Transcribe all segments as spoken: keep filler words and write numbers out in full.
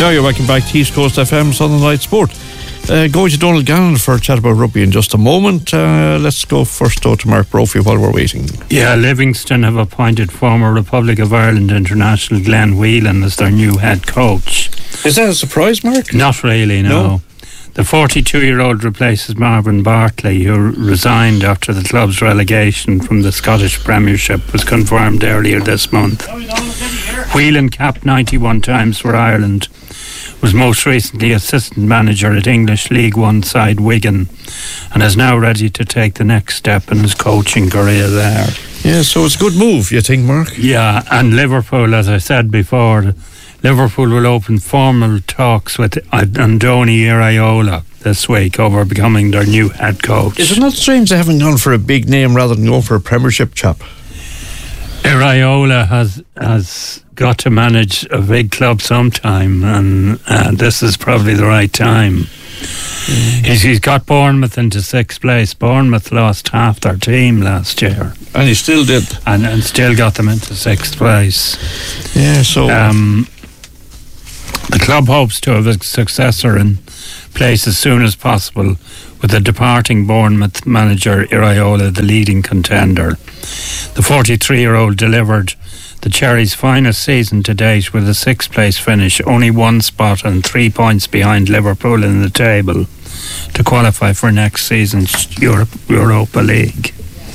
Yeah, you're welcome back to East Coast F M Sunday Night Sport. Uh, going to Donald Gannon for a chat about rugby in just a moment. Uh, let's go first though to Mark Brophy while we're waiting. Yeah, Livingston have appointed former Republic of Ireland international Glenn Whelan as their new head coach. Is that a surprise, Mark? Not really, no. no. The forty-two-year-old replaces Marvin Bartley, who resigned after the club's relegation from the Scottish Premiership was confirmed earlier this month. Whelan capped ninety-one times for Ireland, was most recently assistant manager at English League One side Wigan, and is now ready to take the next step in his coaching career there. Yeah, so it's a good move, you think, Mark? Yeah, and Liverpool, as I said before, Liverpool will open formal talks with Andoni Iraola this week over becoming their new head coach. Is it not strange they haven't gone for a big name rather than going for a Premiership chap? Iraola has has got to manage a big club sometime, and uh, this is probably the right time. Mm. He's, he's got Bournemouth into sixth place. Bournemouth lost half their team last year, and he still did, and, and still got them into sixth place. Yeah, so um, the club hopes to have a successor in place as soon as possible, with the departing Bournemouth manager Iraola the leading contender. The forty-three-year-old delivered the Cherries' finest season to date with a sixth place finish, only one spot and three points behind Liverpool in the table to qualify for next season's Europe, Europa League.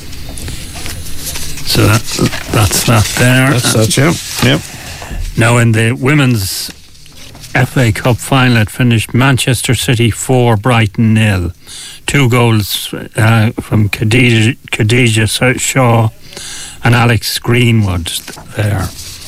So that, that's that there. That's that, yeah. Yep. Now in the women's F A Cup final, it finished Manchester City four, Brighton nil. Two goals uh, from Khadija, Khadija Shaw and Alex Greenwood there.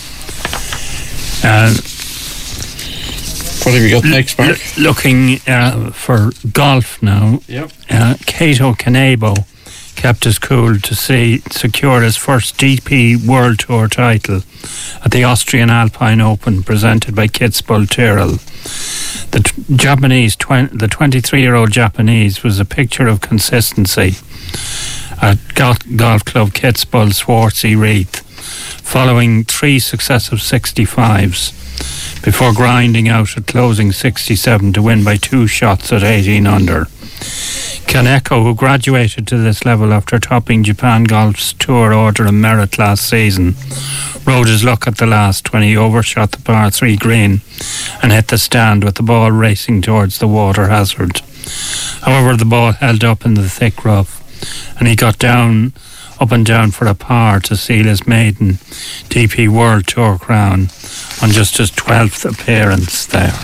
Uh, what have you got next, Mark? L- looking uh, for golf now. Yep. Uh, Kato Kanebo kept his cool to see secure his first D P World Tour title at the Austrian Alpine Open presented by Kitzbühel Tyrrell. The t- Japanese, tw- the twenty-three-year-old Japanese was a picture of consistency at Golf, golf Club Kitzbühel Schwarzsee Reith, following three successive sixty-fives before grinding out at closing sixty-seven to win by two shots at eighteen under. Kaneko, who graduated to this level after topping Japan Golf's Tour Order of Merit last season, rode his luck at the last when he overshot the par three green and hit the stand with the ball racing towards the water hazard. However, the ball held up in the thick rough and he got down, up and down for a par to seal his maiden D P World Tour crown on just his twelfth appearance there.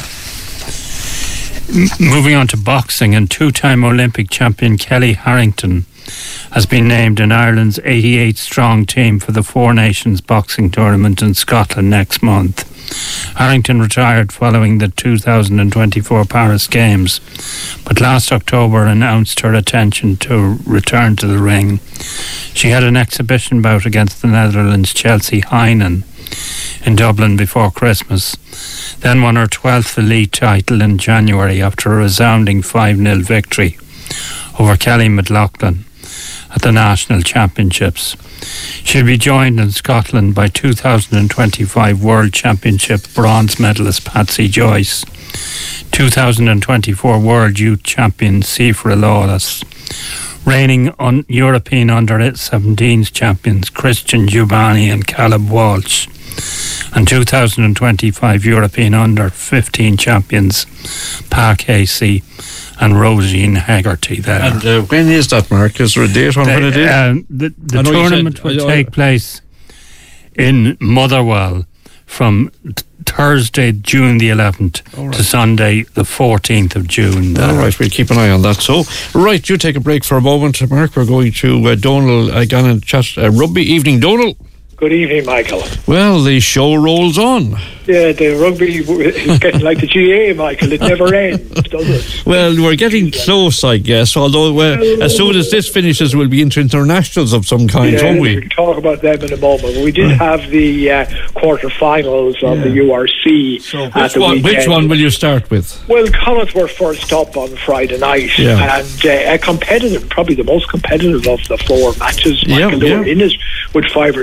Moving on to boxing, and two-time Olympic champion Kelly Harrington has been named in Ireland's eighty-eight strong team for the Four Nations boxing tournament in Scotland next month. Harrington retired following the two thousand twenty-four Paris Games, but last October announced her intention to return to the ring. She had an exhibition bout against the Netherlands' Chelsea Heinen in Dublin before Christmas, then won her twelfth elite title in January after a resounding five nil victory over Kelly McLaughlin at the National Championships. She'll be joined in Scotland by two thousand twenty-five World Championship bronze medalist Patsy Joyce, two thousand twenty-four World Youth Champion Seifra Lawless, reigning on European under seventeens champions Christian Giovanni and Caleb Walsh, and two thousand twenty-five European under fifteen champions Pa Casey and Rosine Haggerty there. And uh, when is that, Mark? Is there a date on the, when it is? Uh, the the tournament said, will I, I, take place in Motherwell from t- Thursday, June the eleventh right. to Sunday, the fourteenth of June. There. All right, we'll keep an eye on that. So, right, you take a break for a moment, Mark. We're going to uh, Donal uh, Gannon chat uh, rugby. Evening, Donal. Good evening, Michael. Well, the show rolls on. Yeah, the rugby is getting like the G A A, Michael. It never ends, does it? Well, we're getting close, I guess. Although, well, well, as soon as this finishes, we'll be into internationals of some kind, yeah, won't we? We can talk about them in a moment. We did have the uh, quarter-finals of yeah. the U R C. So which one, which one will you start with? Well, Connacht were first up on Friday night, yeah. and uh, a competitive, probably the most competitive of the four matches. Michael, yeah, they yeah. were in it with five or ten minutes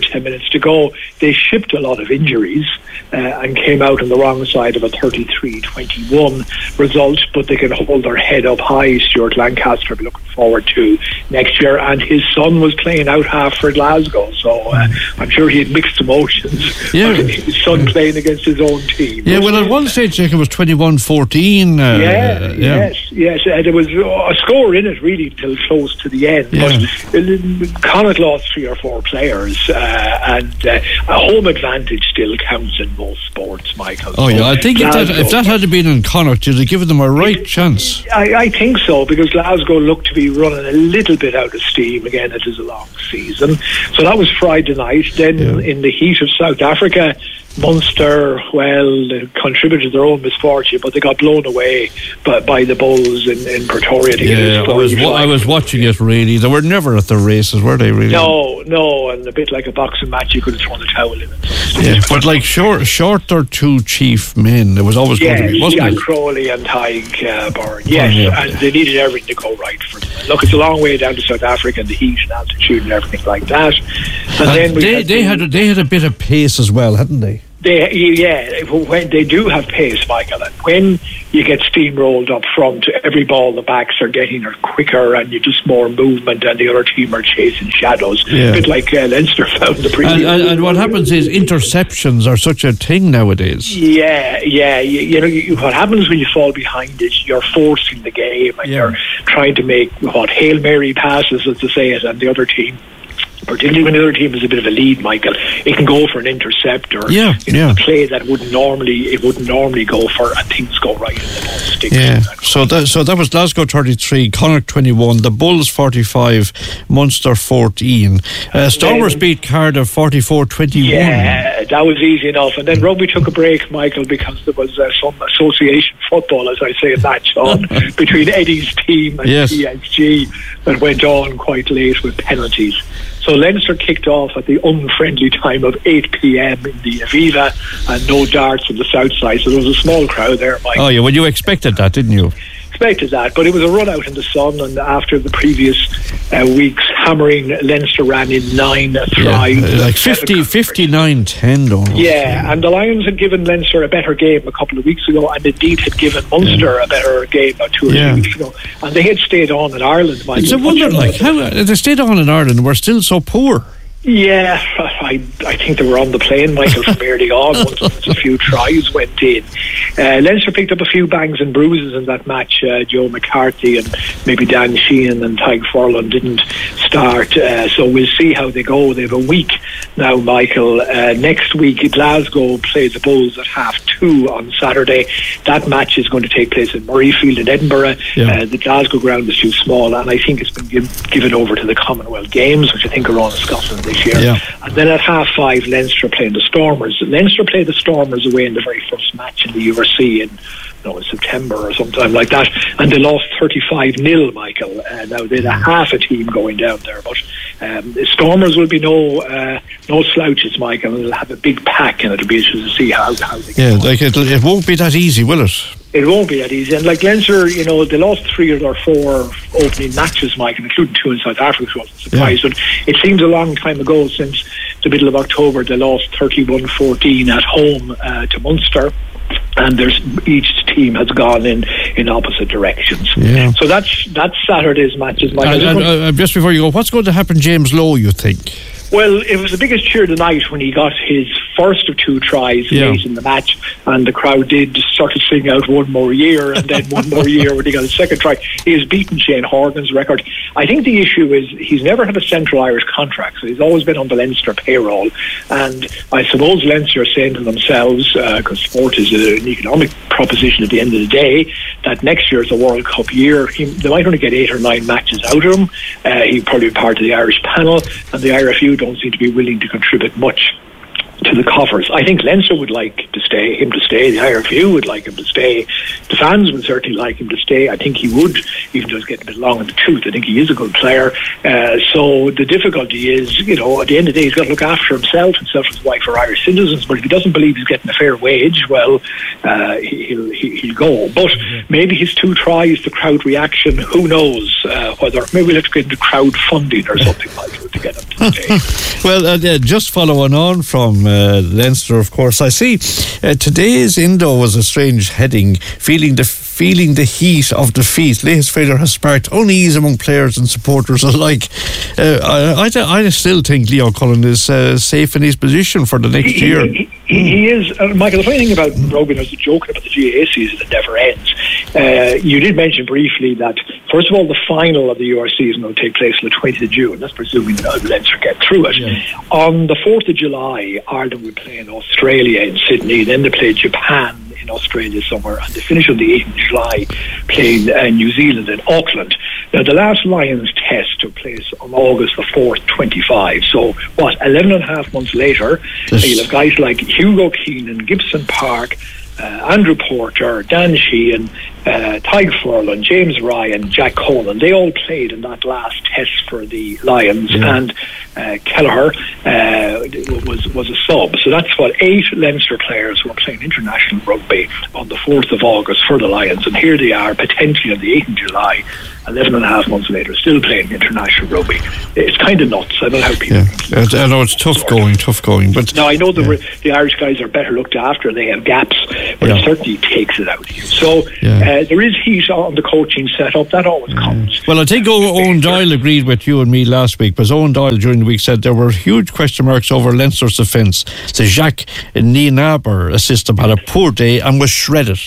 minutes to go, they shipped a lot of injuries uh, and came out on the wrong side of a thirty-three twenty-one result, but they can hold their head up high. Stuart Lancaster will be looking forward to next year, and his son was playing out half for Glasgow, so uh, I'm sure he had mixed emotions. Yeah. His son playing against his own team. Yeah, well, at one stage, Jacob, it was twenty-one fourteen. Uh, yeah, uh, yeah, yes, yes. Uh, there was a score in it really till close to the end. Yeah. But Connacht lost three or four players, uh, and uh, a home advantage still counts in most sports, Michael. Oh, so yeah, I think if that, if that had been in Connacht, you'd have given them a right it, chance. I, I think so, because Glasgow looked to be running a little bit out of steam. Again, it is a long season. So that was Friday night. Then Yeah. in the heat of South Africa, Munster, well, they contributed their own misfortune, but they got blown away by, by the Bulls in, in Pretoria. Yeah, I was wa- I was watching it really. They were never at the races, were they? Really? No, no, and a bit like a boxing match, you could have thrown the towel in it. Yeah, but like short, shorter two chief men, there was always Yes, going to be, wasn't yeah, it? Crowley and Tyke uh, Byrne. Yes, Oh, yeah. and they needed everything to go right for them. Look, it's a long way down to South Africa and the heat and altitude and everything like that. And, And then we they had they the- had a, they had a bit of pace as well, hadn't they? They, yeah, when they do have pace, Michael, and when you get steamrolled up front, every ball the backs are getting are quicker, and you just more movement, and the other team are chasing shadows. Yeah. A bit like uh, Leinster found the previous. And, and, and what happens is interceptions are such a thing nowadays. Yeah, yeah. You, you know, you, what happens when you fall behind is you're forcing the game, and Yeah. you're trying to make what Hail Mary passes, as to say it, and the other team. Particularly when the other team is a bit of a lead, Michael, it can go for an interceptor. Yeah, you know, yeah. a play that wouldn't normally it wouldn't normally go for, and things go right and the ball sticks. Yeah. So that so that was Glasgow thirty-three, Connacht twenty-one, the Bulls forty-five, Munster fourteen. Uh, Stormers then- beat Cardiff forty-four twenty-one. Yeah, that was easy enough. And then rugby took a break, Michael, because there was uh, some association football, as I say, a match on between Eddie's team and Yes. P S G that went on quite late with penalties. So Leinster kicked off at the unfriendly time of eight p.m. in the Aviva, and no darts on the south side. So there was a small crowd there, Michael. Oh yeah, well you expected that, didn't you? Expected that, but it was a run out in the sun, and after the previous uh, weeks hammering, Leinster ran in nine tries. Yeah, like fifty, fifty-nine ten, don't know. Yeah, and the Lions had given Leinster a better game a couple of weeks ago, and indeed had given Munster a better game about two or Yeah. three weeks ago, and they had stayed on in Ireland. Michael. It's a wonder, like, how they stayed on in Ireland and were still so poor. Yeah, I I think they were on the plane, Michael, from early on once, once a few tries went in. Uh, Leinster picked up a few bangs and bruises in that match. Uh, Joe McCarthy and maybe Dan Sheehan and Tyke Furlong didn't start, uh, so we'll see how they go. They have a week now, Michael. Uh, next week, Glasgow play the Bulls at half two on Saturday. That match is going to take place in Murrayfield in Edinburgh. Yeah. Uh, the Glasgow ground is too small, and I think it's been give, given over to the Commonwealth Games, which I think are on in Scotland this year. Yeah. And then at half five, Leinster playing the Stormers. Leinster played the Stormers away in the very first match in the U R C in, you know, in September or sometime like that, and they lost thirty-five nil, Michael. Uh, now they had a half a team going down there, but um, the Stormers will be no uh, no slouches, Michael. They'll have a big pack, and it'll be interesting to see how, how they Yeah, get on. like it, it won't be that easy, will it? It won't be that easy. And like Leinster, you know, they lost three or their four opening matches, Mike, including two in South Africa, which wasn't a surprise. Yeah. But it seems a long time ago, since the middle of October, they lost thirty-one fourteen at home uh, to Munster. And there's each team has gone in, in opposite directions. Yeah. So that's that's Saturday's matches, Mike. And, and, uh, just before you go, what's going to happen, James Lowe, you think? Well, it was the biggest cheer tonight when he got his first of two tries Yeah. late in the match, and the crowd did sort of sing out one more year, and then one more year when he got his second try. He has beaten Shane Horgan's record. I think the issue is he's never had a Central Irish contract, so he's always been on the Leinster payroll. And I suppose Leinster are saying to themselves, because uh, sport is an economic proposition at the end of the day, that next year is a World Cup year. He, they might only get eight or nine matches out of him. Uh, he'd probably be part of the Irish panel, and the I R F U don't seem to be willing to contribute much to the coffers. I think Leinster would like to stay, him to stay. The I R F U would like him to stay. The fans would certainly like him to stay. I think he would, even though he's getting a bit long in the tooth. I think he is a good player. Uh, so the difficulty is, you know, at the end of the day, he's got to look after himself. Himself and his wife are Irish citizens. But if he doesn't believe he's getting a fair wage, well, uh, he'll, he'll go. But maybe his two tries, the crowd reaction, who knows uh, whether, maybe we'll have to get into crowdfunding or something like that to get him to stay. Well, uh, just following on from uh, Leinster, of course, I see uh, today's Indo was a strange heading, feeling the feeling the heat of defeat. Latest failure has sparked unease among players and supporters alike. Uh, I, I, I still think Leo Cullen is uh, safe in his position for the next he, year. He, he, he is, uh, Michael. The funny thing about rugby, there's a joke about the G A A season that never ends. Uh, you did mention briefly that, first of all, the final of the U R season will take place on the twentieth of June. That's presuming that Leinster get through it. Yeah. On the fourth of July, Ireland will play in Australia in Sydney. Then they play Japan in Australia somewhere, and they finish on the eighth of July playing uh, New Zealand in Auckland. Now, the last Lions test took place on August the fourth, twenty-five. So, what, eleven and a half months later, this... you'll have guys like Hugo Keenan, Gibson Park, uh, Andrew Porter, Dan Sheehan, uh, Tyg Furlan, James Ryan, Jack Colan. They all played in that last test for the Lions, yeah. and uh, Kelleher uh, was was a sub. So that's what, eight Leinster players who are playing international rugby on the fourth of August for the Lions, and here they are potentially on the eighth of July, eleven and a half months later, still playing international rugby. It's kind of nuts. I don't know how people... Yeah. I know it's tough going, tough going. But now, I know the, yeah. the Irish guys are better looked after. They have gaps, but yeah. it certainly takes it out of you. So yeah. uh, there is heat on the coaching setup. That always yeah. comes. Well, I think Owen Doyle agreed with you and me last week, because Owen Doyle during the week said there were huge question marks over Leinster's defence. So Jacques Nienaber, a system, had a poor day and was shredded.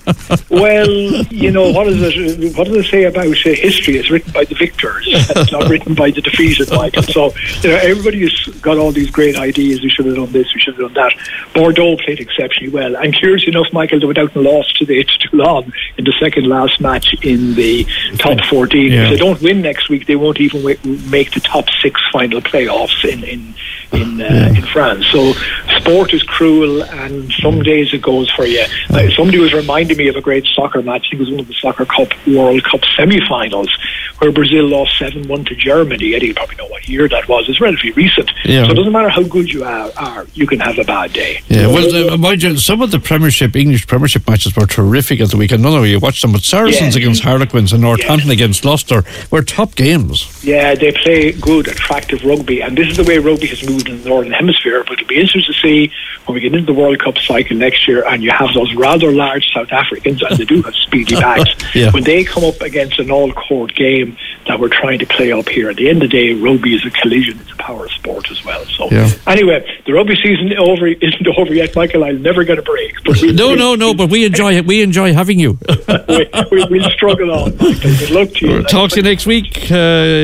Well, you know, what is it? What does it say about uh, history? It's written by the victors. It's not written by the defeated, Michael. So, you know, everybody's got all these great ideas. We should have done this, we should have done that. Bordeaux played exceptionally well. And curious enough, Michael, they went out and lost today to Toulon in the second last match in the top fourteen. Yeah. If they don't win next week, they won't even w- make the top six final playoffs in in in, uh, yeah. in France. So sport is cruel, and some days it goes for you. Uh, somebody was reminding me of a great soccer match. I think it was one of the Soccer Cup World Cup semi-finals where Brazil lost seven one to Germany. Eddie, you probably know what year that was. It's relatively recent. Yeah. So it doesn't matter how good you are, are you can have a bad day. Yeah, well, uh, mind you, some of the Premiership, English Premiership matches were terrific at the weekend. None of you watched them, but Saracens yeah. against Harlequins and Northampton yeah. against Gloucester were top games. Yeah, they play good, attractive rugby, and this is the way rugby has moved in the Northern Hemisphere. But it'll be interesting to see when we get into the World Cup cycle next year, and you have those rather large South Africans, and they do have speedy backs. yeah. When they come up against an all-court game that we're trying to play up here, at the end of the day, rugby is a collision. It's a power sport as well. So yeah. anyway, the rugby season over isn't over yet, Michael. I'll never get a break. But we'll, no, we'll, no, no. But we enjoy it. We enjoy having you. we, we, we'll struggle on. Michael. Good luck to you. We'll talk to you next week. Uh,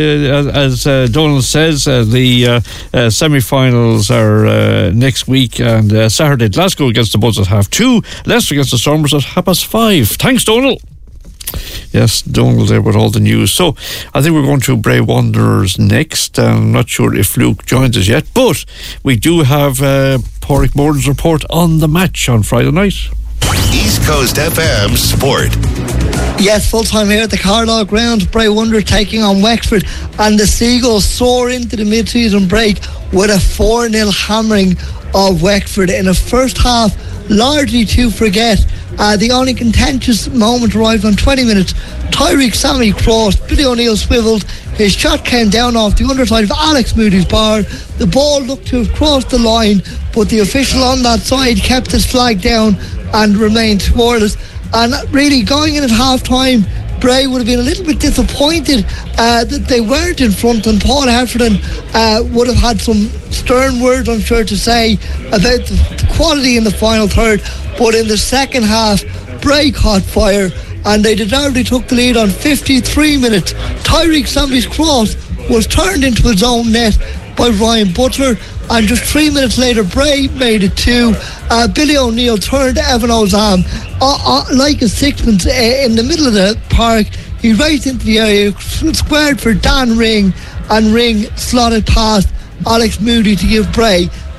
as as uh, Donald says, uh, the uh, uh, semi-finals are uh, next week, and uh, Saturday Glasgow against the Bulls at half two, Leicester against the Stormers at half past five. Thanks, Donald. Yes, Donald there with all the news. So I think we're going to Bray Wanderers next. I'm not sure if Luke joins us yet, but we do have uh, Pádraig Moran's report on the match on Friday night. East Coast F M Sport. Yes, full time here at the Carlisle ground. Bray Wanderers taking on Wexford, and the Seagulls soar into the mid-season break with a four nil hammering of Wexford in a first half largely to forget. Uh, the only contentious moment arrived on twenty minutes. Tyreek Sammy crossed, Billy O'Neill swivelled, his shot came down off the underside of Alex Moody's bar. The ball looked to have crossed the line, but the official on that side kept his flag down and remained scoreless. And really, going in at half time, Bray would have been a little bit disappointed uh, that they weren't in front, and Paul Heffernan uh, would have had some stern words, I'm sure, to say about the quality in the final third. But in the second half, Bray caught fire, and they deservedly took the lead on fifty-three minutes. Tyreek Sammy's cross was turned into his own net by Ryan Butler, and just three minutes later Bray made it two. uh, Billy O'Neill turned Evan Ozam uh, uh, like a sixpence uh, in the middle of the park. He raced into the area, squared for Dan Ring, and Ring slotted past Alex Moody to give Bray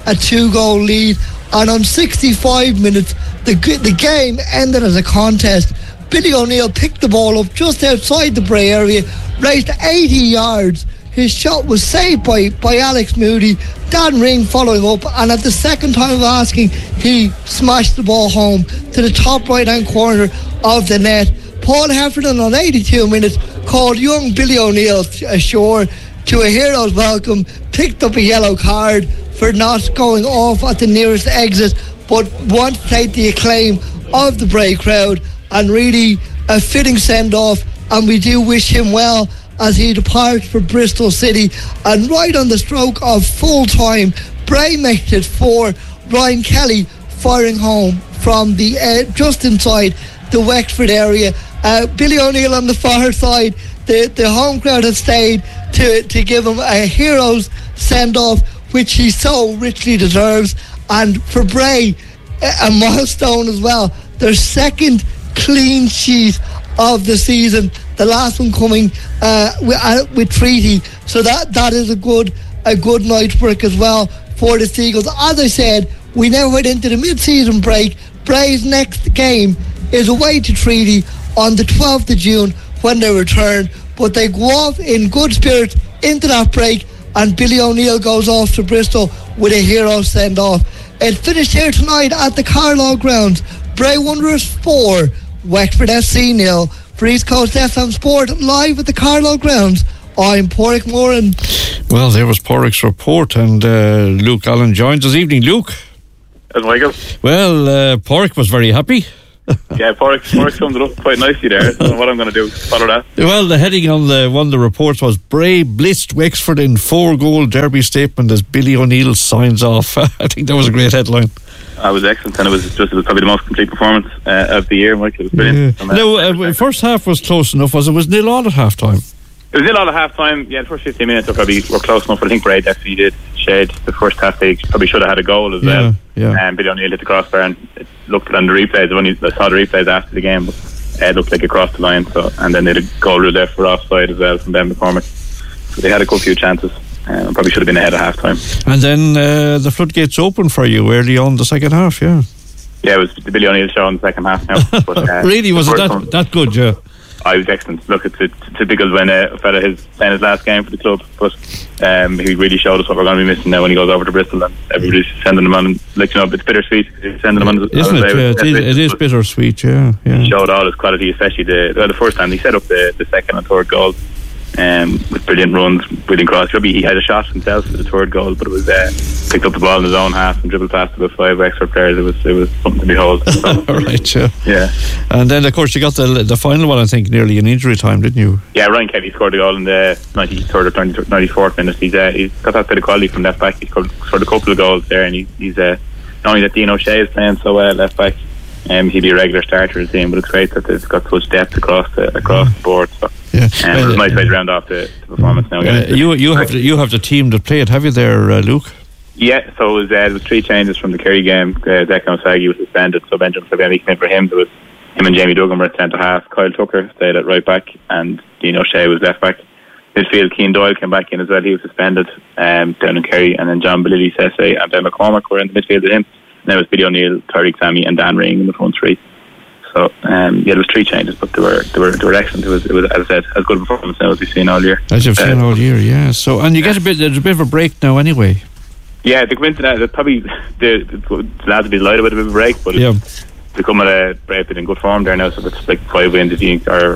a two-goal lead. And on sixty-five minutes, the the game ended as a contest. Billy O'Neill picked the ball up just outside the Bray area, raced eighty yards. His shot was saved by, by Alex Moody. Dan Ring following up, and at the second time of asking, he smashed the ball home to the top right-hand corner of the net. Paul Heffernan on eighty-two minutes called young Billy O'Neill ashore to a hero's welcome, picked up a yellow card for not going off at the nearest exit, but wanted to take the acclaim of the Bray crowd, and really a fitting send-off, and we do wish him well as he departs for Bristol City. And right on the stroke of full time, Bray makes it four. Ryan Kelly firing home from the uh, just inside the Wexford area. Uh, Billy O'Neill on the far side. The, the home crowd has stayed to, to give him a hero's send-off, which he so richly deserves. And for Bray, a milestone as well. Their second clean sheet of the season. The last one coming uh, with, uh, with Treaty. So that that is a good a good night's work as well for the Seagulls. As I said, we now head into the mid-season break. Bray's next game is away to Treaty on the twelfth of June when they return. But they go off in good spirits into that break, and Billy O'Neill goes off to Bristol with a hero send-off. It finished here tonight at the Carlisle grounds. Bray Wanderers four, Wexford F C nil. For East Coast F M Sport, live at the Carlisle grounds, I'm Pádraig Moran. Well, there was Pádraig's report, and uh, Luke Allen joins us. Evening, Luke. How's Michael? Well, uh, Pádraig was very happy. Yeah, Pádraig, Pádraig summed it up quite nicely there. I don't know what I'm going to do. Follow that. Well, the heading on the one of the reports was Bray blitzed Wexford in four-goal derby statement as Billy O'Neill signs off. I think that was a great headline. That was excellent, and it was just it was probably the most complete performance uh, of the year, Michael. It was brilliant. Yeah. No, uh, first half was close enough, was it? Was nil all at half time? It was nil all at half time. Yeah, the first fifteen minutes were probably were close enough, but I think Bray definitely did shade. The first half they probably should have had a goal as yeah, well. Yeah. And um, Billy O'Neill hit the crossbar, and it looked on the replays. I only I saw the replays after the game, but it looked like it crossed the line. So, and then they had a goal ruled out for offside as well from Ben McCormick. So they had a good few chances. Um, probably should have been ahead at half time. And then uh, the floodgates opened for you early on the second half, yeah. Yeah, it was the Billy O'Neill show in the second half now. But, uh, really? Was it that, that good, yeah? I was excellent. Look, it's, it's typical when uh, a fella is playing his last game for the club, but um, he really showed us what we're going to be missing now when he goes over to Bristol, and everybody's sending him on. And, like, you know, it's bittersweet. He's sending him on. Isn't it? Yeah, it, is, it is bittersweet, yeah, yeah. He showed all his quality, especially the well, the first time he set up the, the second and third goals. Um, with brilliant runs, brilliant cross. Maybe he had a shot himself for the third goal, but it was uh, picked up the ball in his own half and dribbled past about five extra players. It was it was something to behold. So, right, yeah. Yeah. And then of course you got the the final one. I think nearly in injury time, didn't you? Yeah, Ryan Kelly scored a goal in the ninety-third or ninety-fourth minute. He's uh, he's got that bit of quality from left back. He's scored, scored a couple of goals there, and he, he's uh, not only that Dean O'Shea is playing so well left back. Um, he'd be a regular starter of the team, but it's great that they've got such depth across the across the board. So, yeah, um, well, it was a nice way to round off the, the performance. Now, uh, you you have the, you have the team that played. Have you there, uh, Luke? Yeah, so it was, uh, there was three changes from the Kerry game. Uh, Declan O'Sagi was suspended, so Benjamin Fabiani came in for him. There was him and Jamie Duggan were at centre half. Kyle Tucker stayed at right back, and Dean O'Shea was left back. Midfield, Keane Doyle came back in as well. He was suspended um, down in Kerry, and then John Bellilli, Sesse, and Ben McCormick were in the midfield with him. And then it was Billy O'Neill, Tariq Sammy, and Dan Ring in the front three. So um, yeah, there was three changes, but they were they were they were excellent. It was, it was as I said, as good a performance now as we've seen all year. As you've uh, seen all year, yeah. So and you get a bit there's a bit of a break now anyway. Yeah, they come into that. They're probably the, the lads will be delighted with a bit of a break, but yeah. they come at a break in good form there now. So it's like five wins, I think, or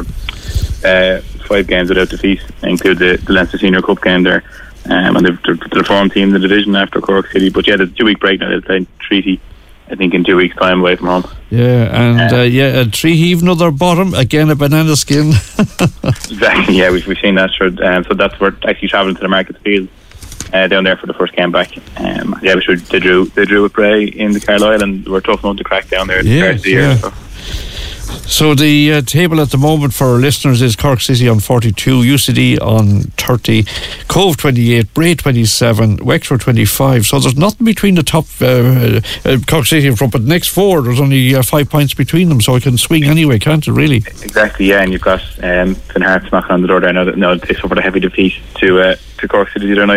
uh, five games without defeat, include the, the Leinster Senior Cup game there, um, and they're the form team in the division after Cork City. But yeah, there's a two week break now. They'll play Treaty, I think, in two weeks' time away from home. Yeah, and uh, uh, yeah, uh, Treaty, another bottom, again a banana skin. Exactly, yeah, we've, we've seen that. Sure. Um, so that's we're actually travelling to the Markets Field uh, down there for the first game back. Um, yeah, we sure they drew they drew with Bray in the Carlisle, and we're tough enough to crack down there at the start of the year. Yeah. So. So the uh, table at the moment for our listeners is Cork City on forty-two, U C D on thirty, Cove twenty-eight, Bray twenty-seven, Wexford twenty-five. So there's nothing between the top uh, uh, Cork City in front, but the next four there's only uh, five points between them, so it can swing anyway, can't it? Really? Exactly. Yeah, and you've got um, Finn Hart's knocking on the door there now. That now they suffered a heavy defeat to uh, to Cork City the other night.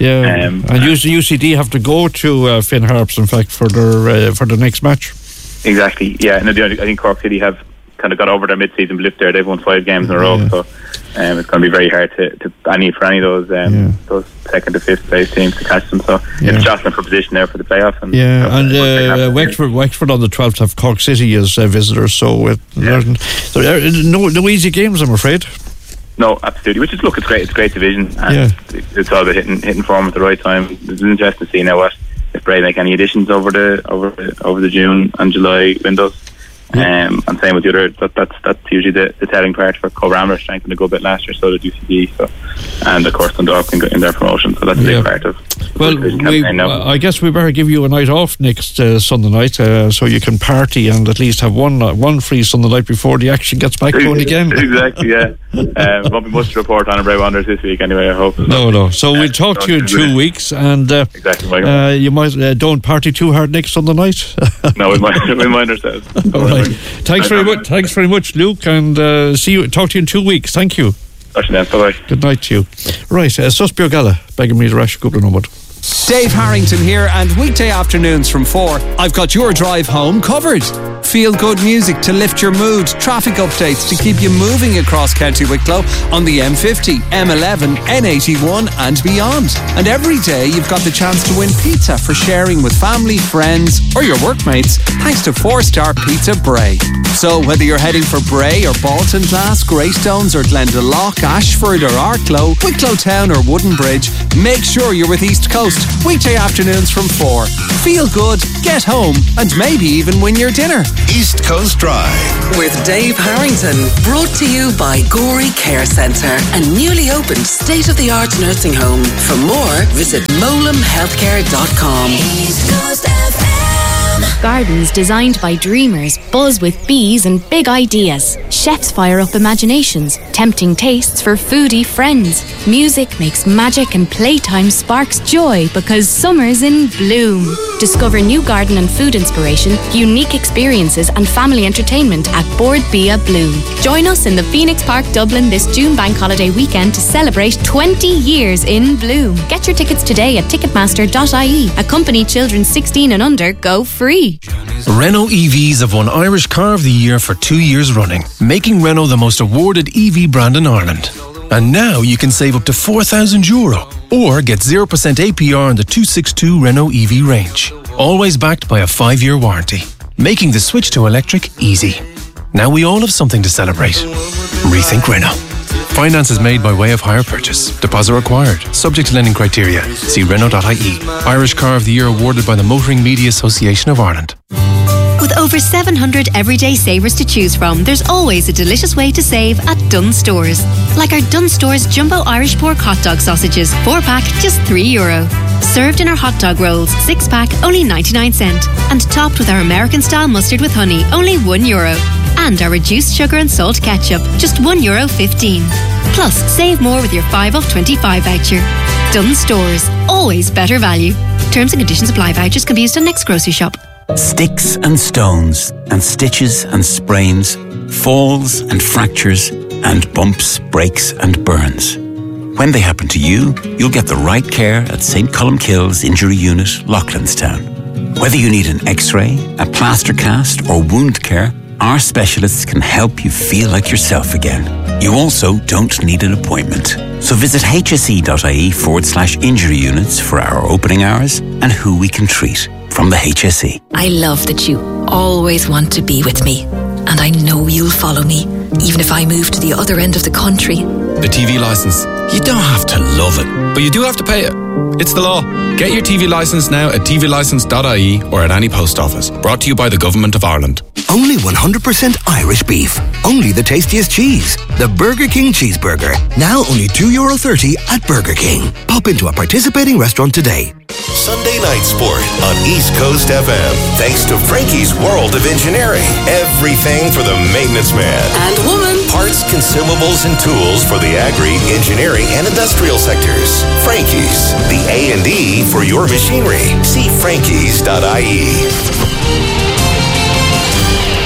Yeah, Um, and U C D have to go to uh, Finn Harps, in fact, for their uh, for the next match. Exactly, yeah. And I think Cork City have kind of got over their mid-season blip there. They've won five games in a row, yeah. so um, it's going to be very hard to, to any for any of those um, yeah. those second to fifth place teams to catch them. So yeah. it's jostling for position there for the playoff. And yeah, so and uh, uh, Wexford, Wexford on the twelfth have Cork City as uh, visitors, so it, yeah. so there, no no easy games, I'm afraid. No, absolutely. Which is look, it's great. It's a great division, and yeah. it's all about hitting hitting form at the right time. It's interesting to see now what if Bray make any additions over the over the, over the June and July windows. Yeah. Um, and same with the other. That, that's that's usually the, the telling part for Cobh-Ramblers strengthened a good bit last year. So did U C D. So and of course Dundalk in, in their promotion. So that's a yeah. big part of. Well, we, I guess we better give you a night off next uh, Sunday night, uh, so you can party and at least have one uh, one free Sunday night before the action gets back going again. Exactly, yeah. Um, won't be much to report on Bray Wanderers this week anyway, I hope. No, no. So we'll talk to you in two weeks, and uh, exactly, uh, you might uh, don't party too hard next Sunday night. No, we mind, we mind ourselves. All right. Thanks very much. Thanks very much, Luke, and uh, see you. Talk to you in two weeks. Thank you. Bye. Good night to you. Right, uh, Susbio Gala, begging me to rash Gubla Number. Dave Harrington here, and weekday afternoons from four, I've got your drive home covered. Feel good music to lift your mood, traffic updates to keep you moving across County Wicklow on the M fifty, M eleven, N eighty-one and beyond. And every day you've got the chance to win pizza for sharing with family, friends or your workmates, thanks to four star Pizza Bray. So whether you're heading for Bray or Baltinglass, Greystones or Glendalough, Ashford or Arklow, Wicklow Town or Wooden Bridge, make sure you're with East Coast. Weekday afternoons from four. Feel good, get home, and maybe even win your dinner. East Coast Drive with Dave Harrington. Brought to you by Gorey Care Centre, a newly opened state-of-the-art nursing home. For more, visit molam healthcare dot com. East Coast F M. Gardens designed by dreamers buzz with bees and big ideas. Chefs fire up imaginations, tempting tastes for foodie friends. Music makes magic and playtime sparks joy because summer's in bloom. Discover new garden and food inspiration, unique experiences and family entertainment at Board Bia Bloom. Join us in the Phoenix Park, Dublin this June bank holiday weekend to celebrate twenty years in bloom. Get your tickets today at ticketmaster dot I E. Accompany children sixteen and under go free. Renault E Vs have won Irish Car of the Year for two years running, making Renault the most awarded E V brand in Ireland. And now you can save up to four thousand euro or get zero percent A P R on the two sixty-two Renault E V range. Always backed by a five-year warranty, making the switch to electric easy. Now we all have something to celebrate. Rethink Renault. Finance is made by way of hire purchase. Deposit required. Subject to lending criteria. See Renault dot I E. Irish Car of the Year awarded by the Motoring Media Association of Ireland. With over seven hundred everyday savers to choose from, there's always a delicious way to save at Dunn Stores. Like our Dunn Stores Jumbo Irish Pork Hot Dog Sausages, four pack, just three euro. Served in our hot dog rolls, six pack, only ninety-nine cent. And topped with our American style mustard with honey, only one euro. And our reduced sugar and salt ketchup, just one euro fifteen. Plus, save more with your five off twenty-five voucher. Dunn Stores, always better value. Terms and conditions apply. Vouchers can be used on next grocery shop. Sticks and stones, and stitches and sprains, falls and fractures, and bumps, breaks and burns. When they happen to you, you'll get the right care at Saint Columkille's Injury Unit, Loughlinstown. Whether you need an X-ray, a plaster cast or wound care, our specialists can help you feel like yourself again. You also don't need an appointment. So visit hse.ie forward slash injury units for our opening hours and who we can treat from the H S E. I love that you always want to be with me. And I know you'll follow me, even if I move to the other end of the country. The T V licence. You don't have to love it, but you do have to pay it. It's the law. Get your T V licence now at t v licence dot I E or at any post office. Brought to you by the Government of Ireland. Only one hundred percent Irish beef. Only the tastiest cheese. The Burger King Cheeseburger. Now only two euro thirty at Burger King. Pop into a participating restaurant today. Sunday Night Sport on East Coast F M. Thanks to Frankie's World of Engineering. Everything for the maintenance man. And woman. Parts, consumables, and tools for the agri, engineering, and industrial sectors. Frankie's, the A and E for your machinery. See frankies dot I E.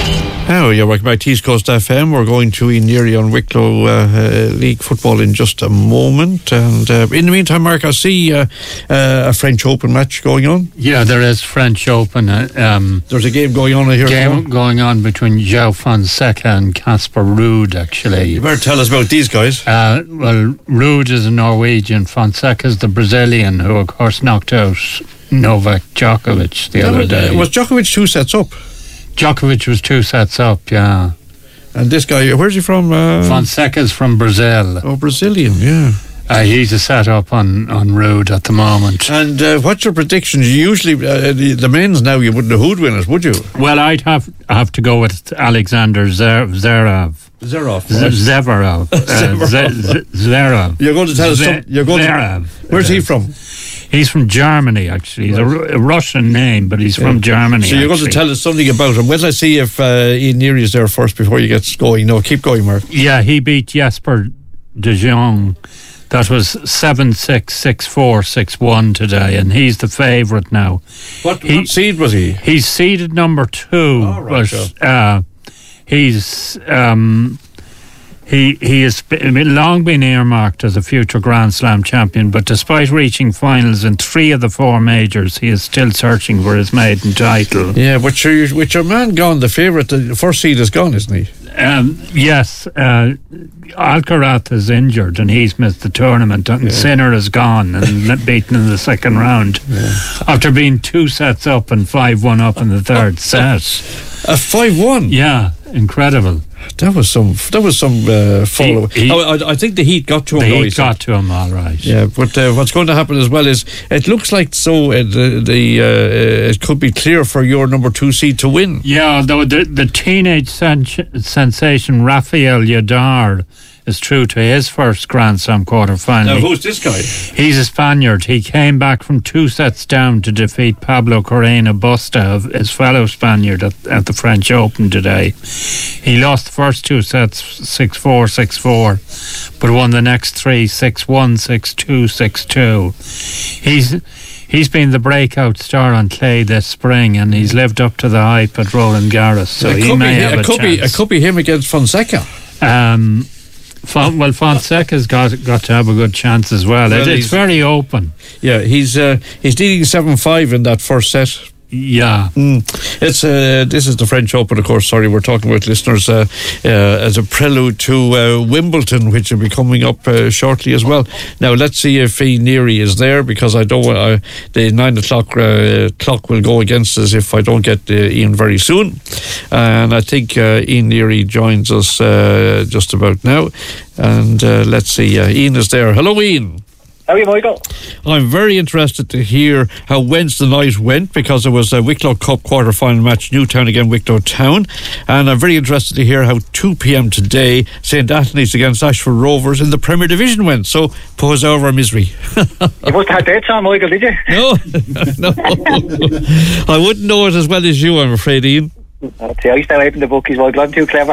Oh, yeah, welcome back to East Coast F M. We're going to Ian Neary on Wicklow uh, uh, League football in just a moment. And uh, in the meantime, Mark, I see uh, uh, a French Open match going on. Yeah, there is French Open. Uh, um, There's a game going on here. Game going on between João Fonseca and Casper Ruud, actually. You better tell us about these guys. Uh, well, Ruud is a Norwegian. Fonseca is the Brazilian, who, of course, knocked out Novak Djokovic the yeah, other day. Was Djokovic two sets up? Djokovic was two sets up, yeah. And this guy, where's he from? Uh, Fonseca's from Brazil. Oh, Brazilian, yeah. Uh, he's a set up on, on Ruud at the moment. And uh, what's your predictions? Usually, uh, the, the men's now, you wouldn't know who'd win it, would you? Well, I'd have have to go with Alexander Zverev. Zverev. Zverev. uh, Zverev. You're going to tell us some, you're going Zverev. To, where's he from? He's from Germany, actually. He's right. a, a Russian name, but he's yeah. from Germany. So you're actually. going to tell us something about him. Wait till I see if uh, Ian Neary is there first before you get going. No, keep going, Mark. Yeah, he beat Jesper de Jong. That was seven six, six four, six one today, and he's the favourite now. What, he, what seed was he? He's seeded number two. Oh, right, but, sure. uh, he's... Um, He he has been, long been earmarked as a future Grand Slam champion, but despite reaching finals in three of the four majors, he is still searching for his maiden title. Yeah, but your, with your man gone, the favourite, the first seed is gone, isn't he? Um, yes, uh, Alcaraz is injured and he's missed the tournament, and yeah. Sinner is gone and beaten in the second round yeah. after being two sets up and five one up in the third set. A five one? Yeah, incredible. That was some. That was some uh, follow. He, he, oh, I, I think the heat got to him. The though, heat got to him, all right. Yeah, but uh, what's going to happen as well is it looks like so uh, the, the uh, it could be clear for your number two seed to win. Yeah, although the the teenage sen- sensation Rafael Nadal is true to his first Grand Slam quarter final. Now, who's this guy? He's a Spaniard. He came back from two sets down to defeat Pablo Carreño Busta, his fellow Spaniard, at, at the French Open today. He lost the first two sets six four, six four, but won the next three six one, six two, six two. He's He's been the breakout star on clay this spring, and he's lived up to the hype at Roland Garros, so he may be, have it a could chance. Be, it could be him against Fonseca. Um, Fon, well, Fonseca's got got to have a good chance as well. well it, it's very open. Yeah, he's uh, he's leading seven five in that first set. Yeah, mm. it's uh, this is the French Open, of course. Sorry, we're talking about listeners uh, uh, as a prelude to uh, Wimbledon, which will be coming up uh, shortly as well. Now, let's see if Ian Neary is there, because I don't. Uh, the nine o'clock uh, clock will go against us if I don't get uh, Ian very soon. And I think uh, Ian Neary joins us uh, just about now. And uh, let's see, uh, Ian is there. Hello, Ian. How are you, Michael? I'm very interested to hear how Wednesday night went, because there was a Wicklow Cup quarter-final match, Newtown against Wicklow Town, and I'm very interested to hear how two p.m. today Saint Anthony's against Ashford Rovers in the Premier Division went. So, pause over our misery. You must have had bets on, Michael, did you? No, no. I wouldn't know it as well as you, I'm afraid, Ian. See, I stay away from the bookies, Michael. I'm too clever.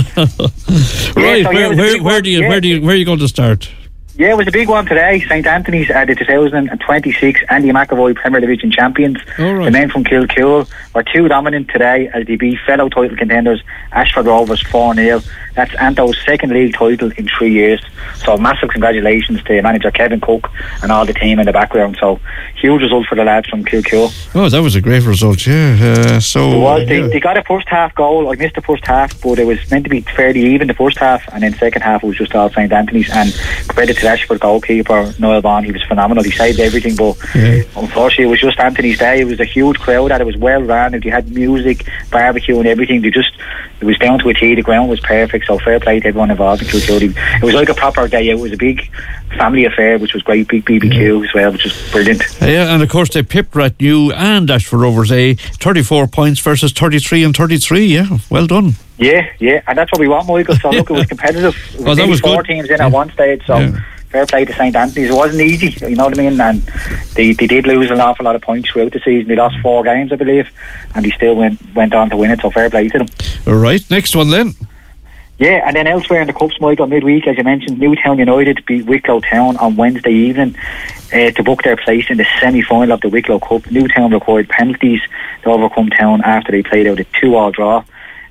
Right, yeah, so where, yeah, where, where do you, yeah. where do you, where are you going to start? Yeah, it was a big one today. Saint Anthony's are the two thousand twenty-six Andy McAvoy Premier Division champions. Oh, right. The men from Kilcool were too dominant today as they beat fellow title contenders Ashford Rovers four nil. That's Anto's second league title in three years. So massive congratulations to manager Kevin Cook and all the team in the background. So huge result for the lads from Kilcool. Oh, that was a great result, yeah. Uh, so it was. They, yeah. they got a first half goal. I missed the first half, but it was meant to be fairly even the first half, and then second half it was just all Saint Anthony's. And credit to the Ashford goalkeeper Noel Bond, he was phenomenal. He saved everything, but yeah. unfortunately it was just Anthony's day. It was a huge crowd and it was well run. They had music, barbecue and everything. They just it was down to a T. The ground was perfect, so fair play to everyone involved in Kilcool. It was like a proper day out. It was a big family affair, which was great. Big B B Q yeah. as well, which was brilliant. Uh, yeah, and of course they pipped Rathnew and Ashford Rovers A thirty-four points versus thirty-three and thirty-three. Yeah, well done. Yeah, yeah, and that's what we want, Michael. So look, it was competitive. It was, well, that was four good. teams in yeah. at one stage, so yeah. fair play to Saint Anthony's. It wasn't easy, you know what I mean, and they, they did lose an awful lot of points throughout the season. They lost four games, I believe, and they still went went on to win it, so fair play to them. All right, next one then. Yeah, and then elsewhere in the Cups, Michael, midweek, as you mentioned, Newtown United beat Wicklow Town on Wednesday evening uh, to book their place in the semi-final of the Wicklow Cup. Newtown required penalties to overcome Town after they played out a two-all draw.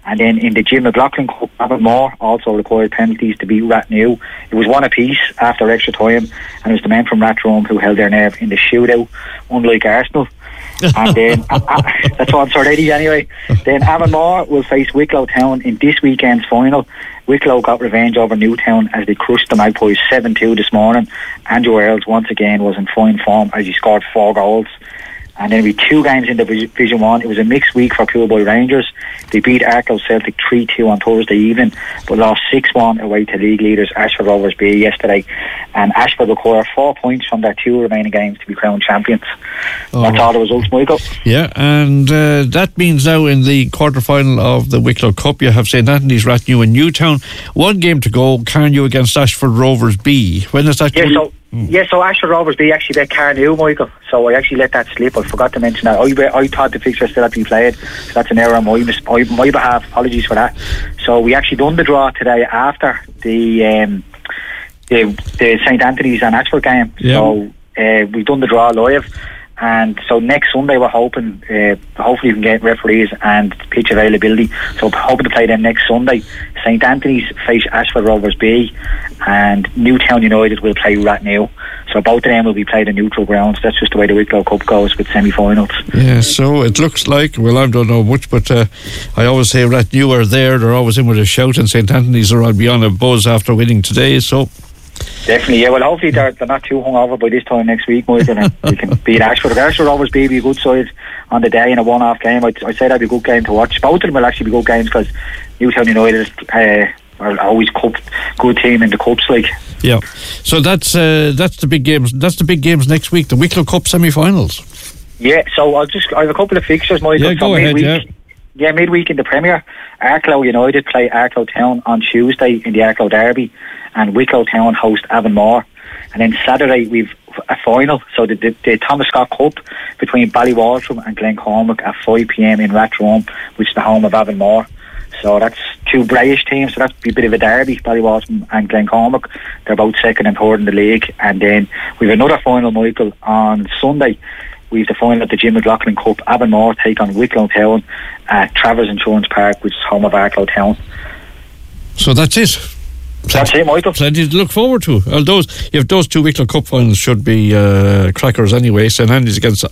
And then in the Jim McLaughlin Cup, Avonmore also required penalties to beat Rathnew. It was one apiece after extra time, and it was the men from Rathdrum who held their nerve in the shootout, unlike Arsenal. And then uh, uh, that's what I'm sorry, ladies. Anyway, then Avonmore will face Wicklow Town in this weekend's final. Wicklow got revenge over Newtown as they crushed the Magpies seven two this morning. Andrew Earls once again was in fine form as he scored four goals. And then we two games in Division one. It was a mixed week for Coolboy Rangers. They beat Arklow Celtic three two on Thursday evening, but lost six one away to league leaders Ashford Rovers B yesterday. And Ashford require four points from their two remaining games to be crowned champions. Oh. That's all the results, Michael. Yeah, and uh, that means now in the quarter-final of the Wicklow Cup, you have Saint Anthony's, Rathnew and Newtown. One game to go, Carnew against Ashford Rovers B. When is that? Yeah, so Yeah, so Ashford Rovers B actually bet Carnew, Michael. So I actually let that slip. I forgot to mention that. I, I thought the fixture still had to be played. So that's an error on my, my, my behalf. Apologies for that. So we actually done the draw today after the um, the, the Saint Anthony's and Ashford game. Yeah. So uh, we've done the draw live. And so next Sunday we're hoping, uh, hopefully we can get referees and pitch availability. So we're hoping to play them next Sunday. Saint Anthony's face Ashford Rovers B, and Newtown United will play Rathnew. So both of them will be played in neutral grounds. That's just the way the Wicklow Cup goes with semi-finals. Yeah, so it looks like, well, I don't know much, but uh, I always say Rathnew are there. They're always in with a shout, and Saint Anthony's are on beyond a buzz after winning today, so... Definitely, yeah. Well, hopefully they're, they're not too hungover by this time next week, Michael, and they can beat Ashford. If Ashford Rovers B be a good side on the day in a one-off game, I'd, I'd say that'd be a good game to watch. Both of them will actually be good games because Newtown United uh, are always cup, good team in the cups, like. Yeah, so that's uh, that's the big games. That's the big games next week. The Wicklow Cup semi-finals. Yeah, so I'll just I have a couple of fixtures, Michael. Yeah, go ahead. Midweek. Yeah. Yeah, midweek in the Premier, Arklow United play Arklow Town on Tuesday in the Arklow Derby, and Wicklow Town host Avonmore. And then Saturday we've a final, so the, the, the Thomas Scott Cup between Ballywaltrim and Glencormac at five p.m. in Rathdrum, which is the home of Avonmore. So that's two Brayish teams, so that's a bit of a derby, Ballywaltrim and Glencormac. They're both second and third in the league. And then we've another final, Michael, on Sunday. We've the final of the Jim McLaughlin Cup. Avonmore take on Wicklow Town at Travers Insurance Park, which is home of Arklow Town. So that's it. That's it, Michael. Plenty to look forward to. Well, those, you have those two Wicklow Cup finals should be uh, crackers anyway. Saint Andy's against uh,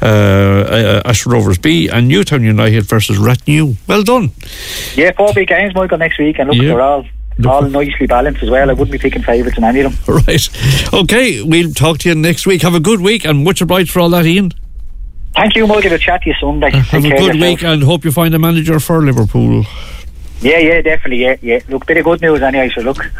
uh, Ashford Rovers B, and Newtown United versus Rathnew. Well done. Yeah, four big games, Michael, next week, and look, yeah. they're all all nicely balanced as well. I wouldn't be picking favourites in any of them. Right. Okay, we'll talk to you next week. Have a good week, and much obliged for all that, Ian. Thank you, Michael. I'll chat to you Sunday. Uh, have a good yourself. week, and hope you find a manager for Liverpool. Yeah, yeah, definitely, yeah, yeah. Look, bit of good news anyway, so look.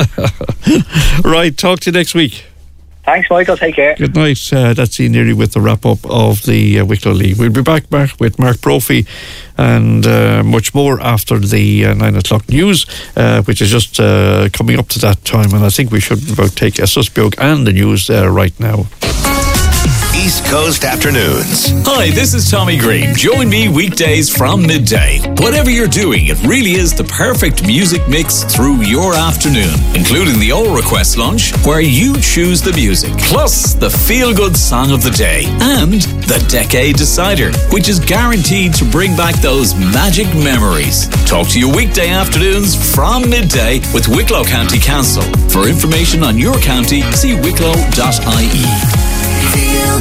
Right, talk to you next week. Thanks, Michael, take care. Good night. Uh, that's Ian Neary with the wrap-up of the uh, Wicklow League. We'll be back, back with Mark Brophy and uh, much more after the uh, nine o'clock news, uh, which is just uh, coming up to that time, and I think we should about take a Susbiog and the news uh, right now. East Coast Afternoons. Hi, this is Tommy Green. Join me weekdays from midday. Whatever you're doing, it really is the perfect music mix through your afternoon, including the All Request Lunch, where you choose the music, plus the feel-good song of the day, and the Decade Decider, which is guaranteed to bring back those magic memories. Talk to you weekday afternoons from midday with Wicklow County Council. For information on your county, see wicklow dot I E. Feel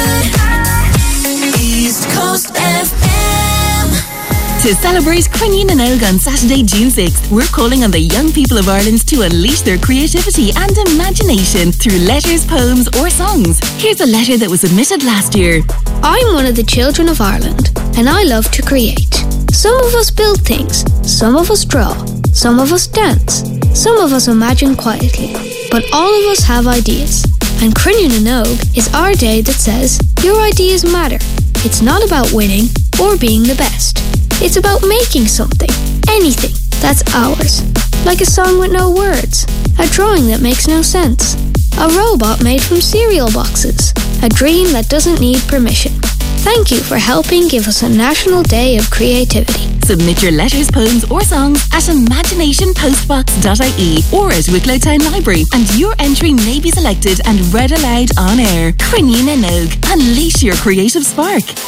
good. East Coast F M. To celebrate Crionian and Elg on Saturday, June sixth, we're calling on the young people of Ireland to unleash their creativity and imagination through letters, poems or songs. Here's a letter that was submitted last year. I'm one of the children of Ireland, and I love to create. Some of us build things, some of us draw, some of us dance, some of us imagine quietly, but all of us have ideas. And Crionian and Og is our day that says, your ideas matter. It's not about winning or being the best. It's about making something, anything, that's ours. Like a song with no words, a drawing that makes no sense, a robot made from cereal boxes, a dream that doesn't need permission. Thank you for helping give us a National Day of Creativity. Submit your letters, poems or songs at imagination postbox dot I E or at Wicklow Town Library, and your entry may be selected and read aloud on air. Crionian and Og, unleash your creative spark.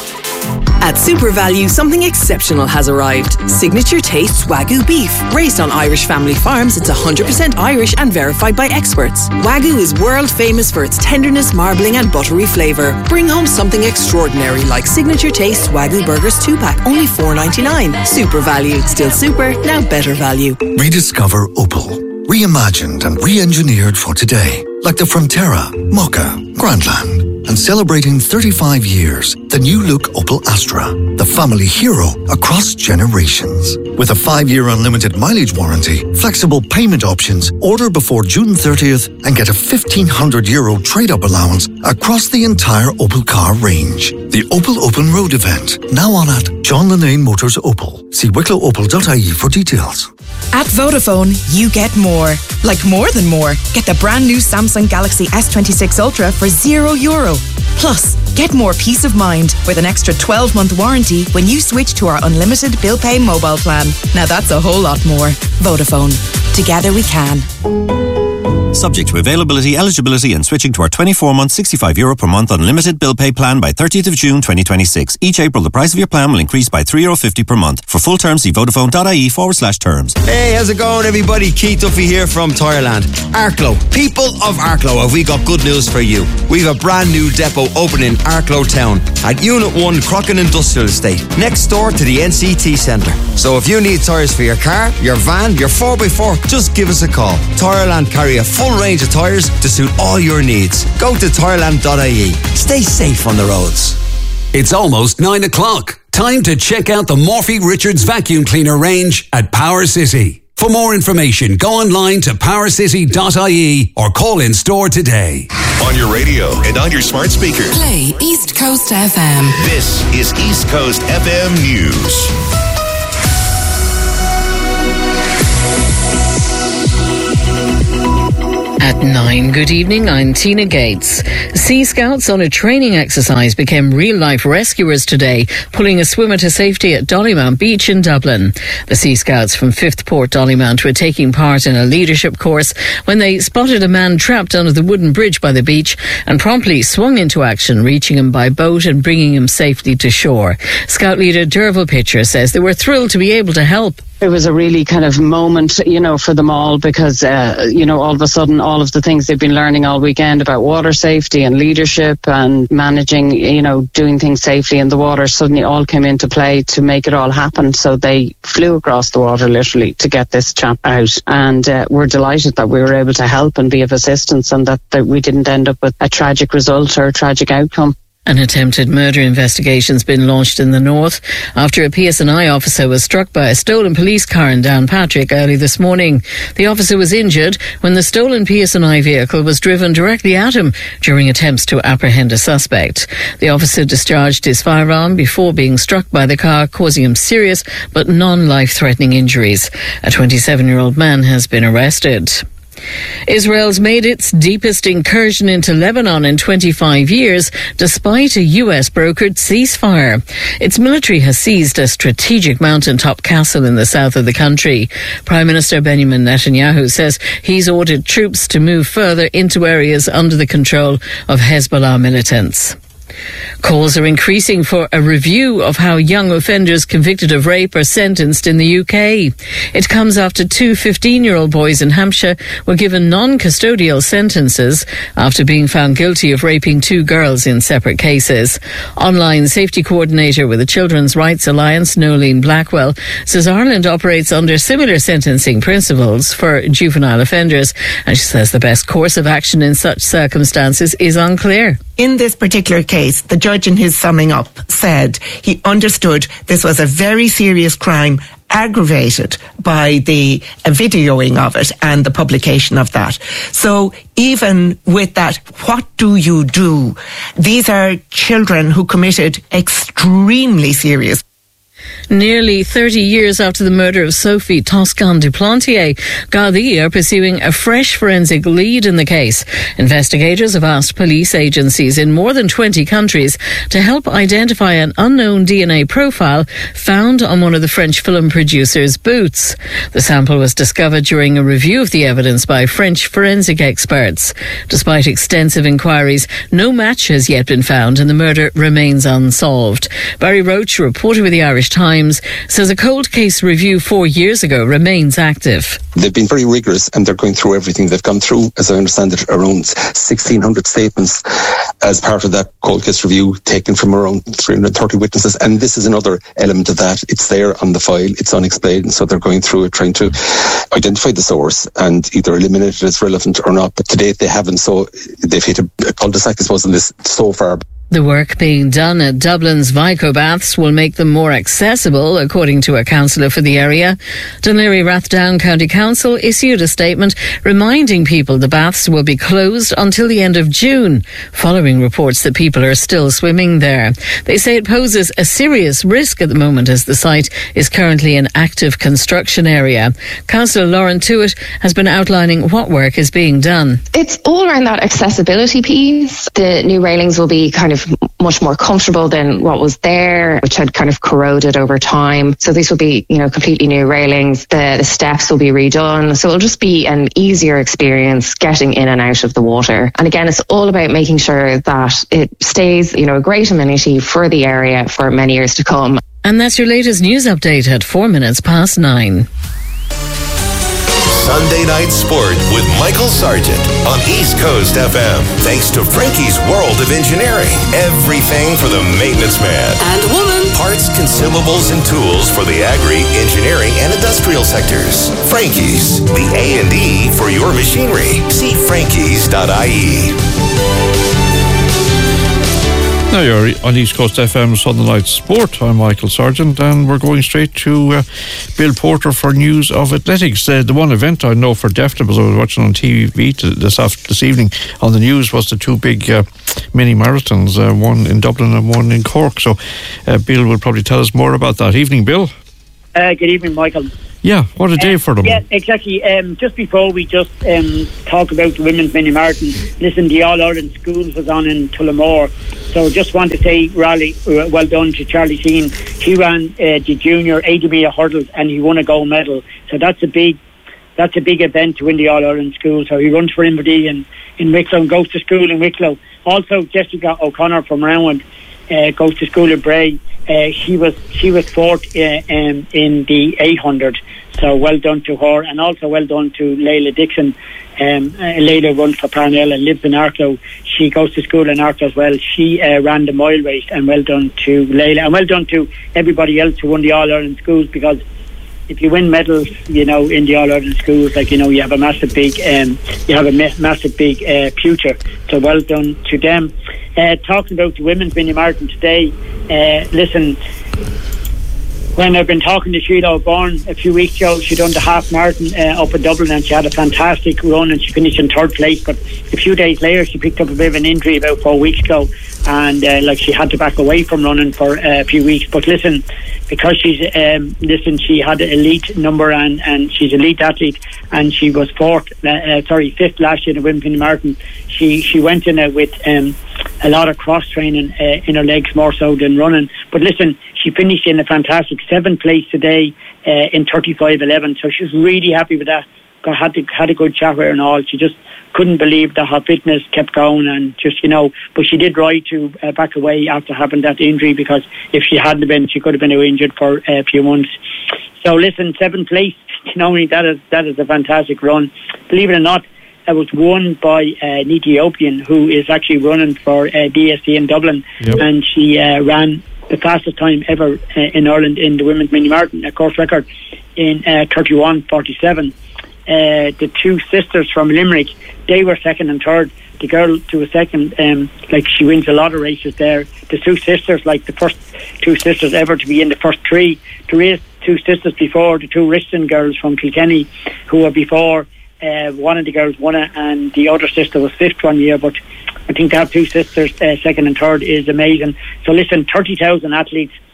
At Super Value, something exceptional has arrived. Signature Taste Wagyu beef. Raised on Irish family farms, it's one hundred percent Irish and verified by experts. Wagyu is world famous for its tenderness, marbling and buttery flavour. Bring home something extraordinary like Signature Taste Wagyu Burgers two pack, only four ninety-nine. Super Value. Still super, now better value. Rediscover Opel. Reimagined and re-engineered for today. Like the Frontera, Mokka, Grandland. And celebrating thirty-five years, the new look Opel Astra, the family hero across generations. With a five-year unlimited mileage warranty, flexible payment options, order before June thirtieth and get a fifteen hundred euro trade-up allowance across the entire Opel car range. The Opel Open Road event, now on at John Lennane Motors Opel. See wicklow opel dot I E for details. At Vodafone, you get more. Like more than more. Get the brand new Samsung Galaxy S twenty-six Ultra for zero euro. Plus, get more peace of mind with an extra twelve month warranty when you switch to our unlimited bill pay mobile plan. Now that's a whole lot more. Vodafone. Together we can. Subject to availability, eligibility and switching to our twenty-four month sixty-five euro per month unlimited bill pay plan by thirtieth of June twenty twenty-six. Each April the price of your plan will increase by three euro fifty per month. For full terms see vodafone.ie forward slash terms. Hey, how's it going everybody? Keith Duffy here from Tireland. Arklow. People of Arklow, have we got good news for you. We've a brand new depot opening in Arklow Town at Unit one Crocken Industrial Estate, next door to the N C T Centre. So if you need tyres for your car, your van, your four by four, just give us a call. Tireland carry a full range of tyres to suit all your needs. Go to tireland dot I E. Stay safe on the roads. It's almost nine o'clock. Time to check out the Morphy Richards vacuum cleaner range at Power City. For more information, go online to power city dot I E or call in store today. On your radio and on your smart speaker. Play East Coast F M. This is East Coast F M News. At nine, good evening, I'm Tina Gates. Sea Scouts on a training exercise became real-life rescuers today, pulling a swimmer to safety at Dollymount Beach in Dublin. The Sea Scouts from fifth Port Dollymount were taking part in a leadership course when they spotted a man trapped under the wooden bridge by the beach and promptly swung into action, reaching him by boat and bringing him safely to shore. Scout leader Derval Pitcher says they were thrilled to be able to help. It was a really kind of moment, you know, for them all because, uh, you know, all of a sudden all of the things they've been learning all weekend about water safety and leadership and managing, you know, doing things safely in the water suddenly all came into play to make it all happen. So they flew across the water literally to get this chap out. And uh, we're delighted that we were able to help and be of assistance and that, that we didn't end up with a tragic result or a tragic outcome. An attempted murder investigation's been launched in the north after a P S N I officer was struck by a stolen police car in Downpatrick early this morning. The officer was injured when the stolen P S N I vehicle was driven directly at him during attempts to apprehend a suspect. The officer discharged his firearm before being struck by the car, causing him serious but non-life-threatening injuries. A twenty-seven-year-old man has been arrested. Israel's made its deepest incursion into Lebanon in twenty-five years, despite a U S brokered ceasefire. Its military has seized a strategic mountaintop castle in the south of the country. Prime Minister Benjamin Netanyahu says he's ordered troops to move further into areas under the control of Hezbollah militants. Calls are increasing for a review of how young offenders convicted of rape are sentenced in the U K. It comes after two fifteen-year-old boys in Hampshire were given non-custodial sentences after being found guilty of raping two girls in separate cases. Online safety coordinator with the Children's Rights Alliance, Nolene Blackwell, says Ireland operates under similar sentencing principles for juvenile offenders, and she says the best course of action in such circumstances is unclear. In this particular case, the judge in his summing up said he understood this was a very serious crime aggravated by the uh, videoing of it and the publication of that. So even with that, what do you do? These are children who committed extremely serious. Nearly thirty years after the murder of Sophie Toscan du Plantier, Gardaí are pursuing a fresh forensic lead in the case. Investigators have asked police agencies in more than twenty countries to help identify an unknown D N A profile found on one of the French film producer's boots. The sample was discovered during a review of the evidence by French forensic experts. Despite extensive inquiries, no match has yet been found and the murder remains unsolved. Barry Roach, reporter with the Irish Times, says a cold case review four years ago remains active. They've been very rigorous and they're going through everything. They've gone through, as I understand it, around sixteen hundred statements as part of that cold case review, taken from around three hundred thirty witnesses. And this is another element of that. It's there on the file, it's unexplained, so they're going through it, trying to identify the source and either eliminate it as relevant or not. But to date they haven't, so they've hit a, a cul-de-sac, I suppose, on this so far. The work being done at Dublin's Vico baths will make them more accessible, according to a councillor for the area. Dún Laoghaire Rathdown County Council issued a statement reminding people the baths will be closed until the end of June, following reports that people are still swimming there. They say it poses a serious risk at the moment as the site is currently an active construction area. Councillor Lauren Tuitt has been outlining what work is being done. It's all around that accessibility piece. The new railings will be kind of much more comfortable than what was there, which had kind of corroded over time. So these will be, you know, completely new railings. The, the steps will be redone. So it'll just be an easier experience getting in and out of the water. And again, it's all about making sure that it stays, you know, a great amenity for the area for many years to come. And that's your latest news update at four minutes past nine. Sunday Night Sport with Michael Sargent on East Coast F M. Thanks to Frankie's World of Engineering. Everything for the maintenance man. And woman. Parts, consumables, and tools for the agri, engineering, and industrial sectors. Frankie's, the A and E for your machinery. See frankies dot I E. Now you're on East Coast F M Sunday Night Sport. I'm Michael Sargent and we're going straight to uh, Bill Porter for news of athletics. Uh, the one event I know for definite, because I was watching on T V this after, this evening on the news, was the two big uh, mini marathons, uh, one in Dublin and one in Cork. So uh, Bill will probably tell us more about that. Evening, Bill. Uh, good evening, Michael. Yeah, what a day uh, for them. Yeah, exactly. Um, just before we just um, talk about the women's mini marathon, listen, the All-Ireland Schools was on in Tullamore. So just want to say, really, uh, well done to Charlie Sheen. He ran uh, the junior eighty metre hurdles and he won a gold medal. So that's a big that's a big event to win the All-Ireland Schools. So he runs for Inverdee in, in Wicklow and goes to school in Wicklow. Also, Jessica O'Connor from Rowan uh, goes to school in Bray. Uh, she was she was fourth uh, um, in the eight hundred, so well done to her, and also well done to Layla Dixon. Um, uh, Layla runs for Parnell and lives in Arklow. She goes to school in Arklow as well. She uh, ran the mile race, and well done to Layla, and well done to everybody else who won the All Ireland Schools, because if you win medals, you know, in the All Ireland Schools, like, you know, you have a massive big, um, you have a ma- massive big uh, future. So well done to them. Uh, talking about the women's mini marathon today, uh, listen, when I've been talking to Sheila O'Byrne a few weeks ago, she done the half marathon uh, up in Dublin and she had a fantastic run and she finished in third place. But a few days later, she picked up a bit of an injury about four weeks ago, and uh, like she had to back away from running for uh, a few weeks. But listen, because she's um, listen, she had an elite number and, and she's an elite athlete, and she was fourth, uh, sorry, fifth last year in the women's marathon. She she went in it with um, a lot of cross training uh, in her legs more so than running. But listen, she finished in a fantastic seventh place today uh, in thirty-five eleven. So she's really happy with that. Got had to, had a good chat with her and all. She just couldn't believe that her fitness kept going, and just, you know, but she did right to uh, back away after having that injury, because if she hadn't been, she could have been injured for uh, a few months. So listen, seventh place, you know, that is that is a fantastic run. Believe it or not, it was won by uh, an Ethiopian who is actually running for uh, D S C in Dublin, yep. And she uh, ran the fastest time ever uh, in Ireland in the women's mini marathon, a course record in uh, thirty-one forty-seven. Uh, the two sisters from Limerick, they were second and third. The girl to a second, um, like she wins a lot of races there. The two sisters, like the first two sisters ever to be in the first three. There is two sisters before, the two Richton girls from Kilkenny, who were before. Uh, one of the girls won it, and the other sister was fifth one year. But I think to have two sisters, uh, second and third, is amazing. So listen, thirty thousand athletes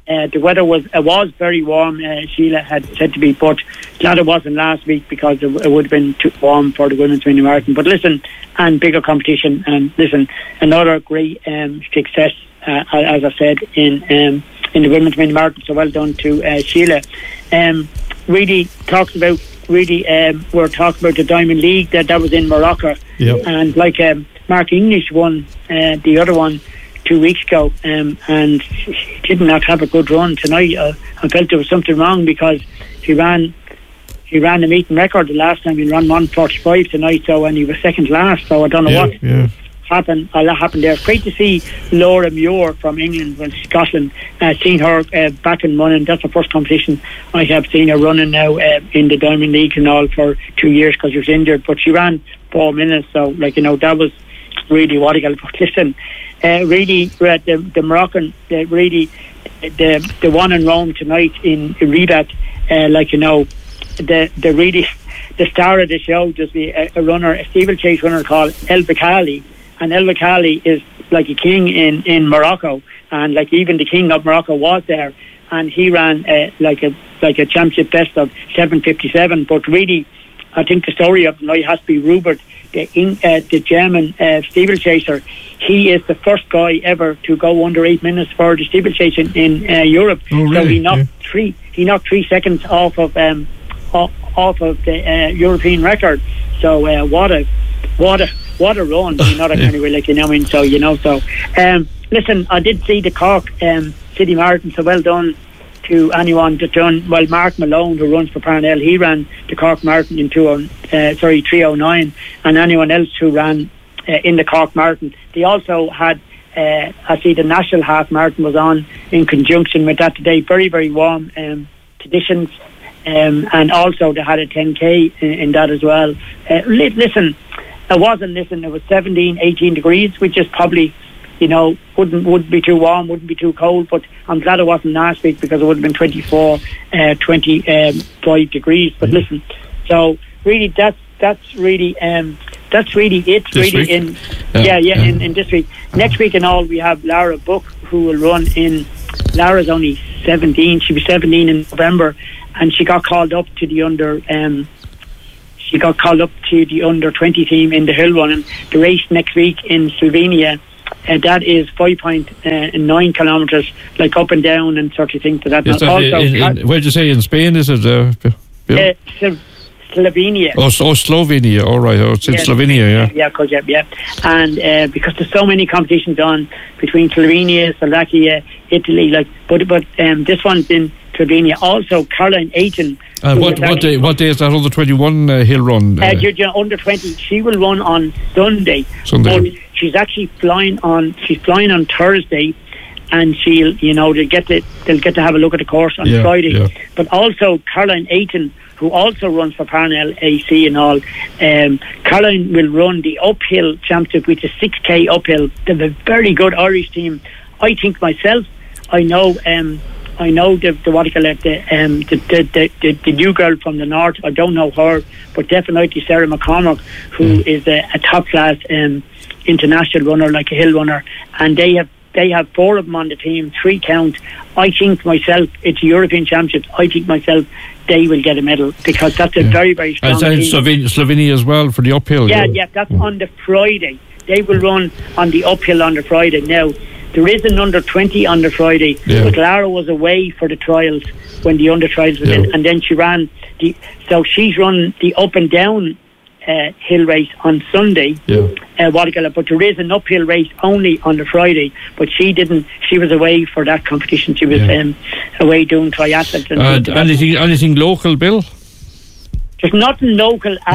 Uh, the weather was it was very warm. Uh, Sheila had said to me, but glad it wasn't last week because it, it would have been too warm for the women's mini marathon. But listen, and bigger competition, and listen, another great um, success, uh, as I said, in um, in the women's mini marathon. So well done to uh, Sheila. Um, really talks about really um, we're talking about the Diamond League that that was in Morocco, yep. and like um, Mark English won uh, the other one two weeks ago, um, and he did not have a good run tonight. Uh, I felt there was something wrong because he ran he ran the meeting record the last time. He ran one forty-five tonight, so and he was second last. So I don't know yeah, what yeah. happened. A lot happened there. It's great to see Laura Muir from England, well, Scotland. Uh, seen her uh, back and running. That's the first competition I have seen her running now uh, in the Diamond League and all for two years because she was injured. But she ran four minutes, so like you know that was really what I got. But listen. Uh, really, uh, the, the Moroccan, uh, really, the the one in Rome tonight in Rabat, uh, like you know, the the really the star of the show, just be a, a runner, a steeplechase runner called El Bakali, and El Bakali is like a king in, in Morocco, and like even the king of Morocco was there, and he ran uh, like a like a championship best of seven fifty-seven. But really, I think the story of the night has to be Rupert, the in, uh, the German uh, steeplechaser. He is the first guy ever to go under eight minutes for the steeplechase in, in uh, Europe. Oh, really? So he knocked yeah. three. He knocked three seconds off of um, off, off of the uh, European record. So uh, what a what a what a run! You know that kind of way, like you know. I mean, so you know. So um, listen, I did see the Cork um, City Marathon. So well done to anyone that done. Well, Mark Malone, who runs for Parnell, he ran the Cork Marathon in two uh, sorry three oh nine, and anyone else who ran uh, in the Cork Marathon. They also had, uh, I see the National Half Marathon was on in conjunction with that today. Very, very warm um, conditions. Um, and also they had a ten K in, in that as well. Uh, li- listen, it wasn't, listen, it was seventeen, eighteen degrees, which is probably, you know, wouldn't wouldn't be too warm, wouldn't be too cold, but I'm glad it wasn't last week because it would have been twenty-four, uh, twenty-five degrees. But listen, so really that's, that's really... Um, That's really it, this really week? in yeah, yeah, yeah, yeah. In, in this week. Next week and all, we have Lara Book, who will run in. Lara's only seventeen. She was seventeen in November, and she got called up to the under. Um, she got called up to the under twenty team in the hill run, and the race next week in Slovenia. Uh, that is five point nine kilometres, like up and down and sort of thing. To that. Is that also, in, in, where'd you say in Spain? Is it? Uh, Bill? uh, so, Slovenia. Oh, oh, Slovenia. All right. Oh, it's in yeah, Slovenia, yeah. Yeah, cause, yeah, yeah. And uh, because there's so many competitions on between Slovenia, Slovakia, Italy, like, but but um, this one's in Slovenia. Also, Caroline Aiton. Uh, what what day? What day is that under twenty-one uh, hill run? Uh, uh, you're, you're under twenty. She will run on Sunday. Sunday. But she's actually flying on. She's flying on Thursday. And she'll, you know, they'll get to they'll get to have a look at the course on yeah, Friday. Yeah. But also Caroline Aiton, who also runs for Parnell A C and all. Um, Caroline will run the uphill championship, which is six K uphill. They have a very good Irish team. I think myself, I know, um, I know the, the what do you call it, the, um, the, the, the, the, the new girl from the north. I don't know her, but definitely Sarah McCormack, who mm. is a, a top class um, international runner, like a hill runner, and they have. They have four of them on the team, three count. I think myself, it's a European Championships. I think myself, they will get a medal because that's a yeah. very, very strong team. And team. Slovenia, Slovenia as well for the uphill. Yeah, yeah, yeah that's mm. on the Friday. They will run on the uphill on the Friday. Now, there is an under twenty on the Friday, yeah. but Lara was away for the trials when the under trials was yeah. in, and then she ran the. So she's run the up and down Uh, hill race on Sunday. Yeah. Uh, what do you call it? But there is an uphill race only on the Friday. But she didn't. She was away for that competition. She was yeah. um, away doing triathlons. And uh, anything, anything local, Bill? There's nothing local.